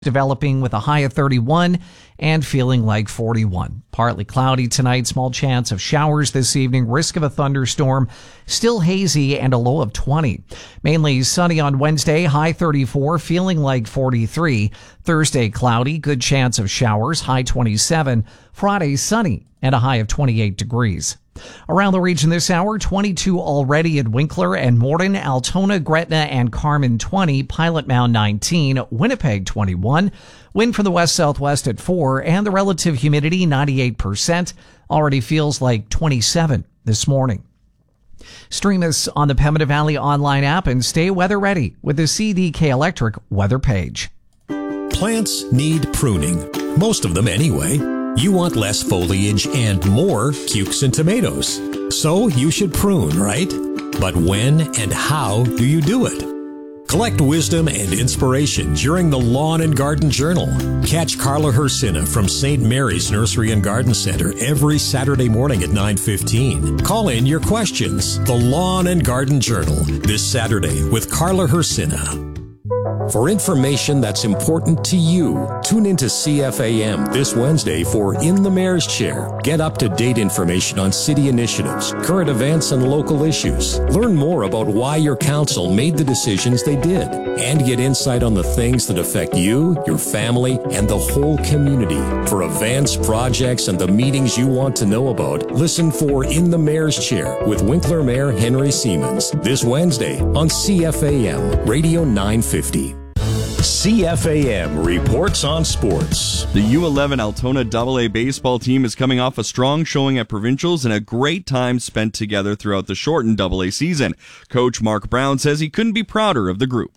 developing with a high of 31 and feeling like 41. Partly cloudy tonight, small chance of showers this evening, risk of a thunderstorm, still hazy and a low of 20. Mainly sunny on Wednesday, high 34, feeling like 43. Thursday cloudy, good chance of showers, high 27. Friday sunny and a high of 28 degrees. Around the region this hour, 22 already at Winkler and Morden, Altona, Gretna, and Carmen 20, Pilot Mound 19, Winnipeg 21, wind from the west-southwest at 4, and the relative humidity 98%, already feels like 27 this morning. Stream us on the Pembina Valley online app and stay weather ready with the CDK Electric weather page. Plants need pruning, most of them anyway. You want less foliage and more cukes and tomatoes. So you should prune, right? But when and how do you do it? Collect wisdom and inspiration during the Lawn and Garden Journal. Catch Carla Hersina from St. Mary's Nursery and Garden Center every Saturday morning at 9:15. Call in your questions. The Lawn and Garden Journal this Saturday with Carla Hersina. For information that's important to you, tune into CFAM this Wednesday for In the Mayor's Chair. Get up-to-date information on city initiatives, current events, and local issues. Learn more about why your council made the decisions they did, and get insight on the things that affect you, your family, and the whole community. For events, projects, and the meetings you want to know about, listen for In the Mayor's Chair with Winkler Mayor Henry Siemens this Wednesday on CFAM Radio 950. CFAM reports on sports. The U11 Altona AA baseball team is coming off a strong showing at provincials and a great time spent together throughout the shortened AA season. Coach Mark Brown says he couldn't be prouder of the group.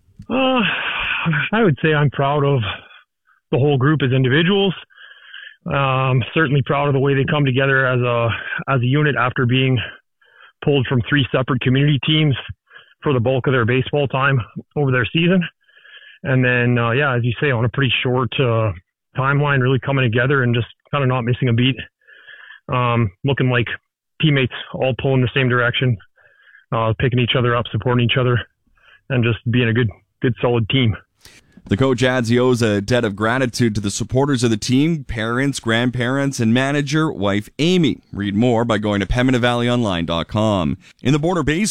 I would say I'm proud of the whole group as individuals. Certainly proud of the way they come together as a unit after being pulled from 3 separate community teams for the bulk of their baseball time over their season. And then, as you say, on a pretty short timeline, really coming together and just kind of not missing a beat. Looking like teammates all pulling the same direction, picking each other up, supporting each other, and just being a good solid team. The coach adds he owes a debt of gratitude to the supporters of the team, parents, grandparents, and manager, wife Amy. Read more by going to PembinaValleyOnline.com. In the Border Base